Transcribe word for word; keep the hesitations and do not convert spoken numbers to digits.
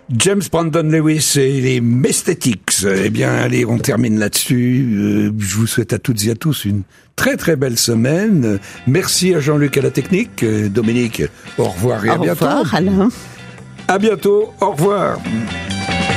James Brandon Lewis et les Messthetics. Eh bien, allez, on termine là-dessus. Euh, je vous souhaite à toutes et à tous une très très belle semaine. Merci à Jean-Luc à la technique. Euh, Dominique, au revoir et au à bientôt. Au revoir, Alain. À bientôt, au revoir.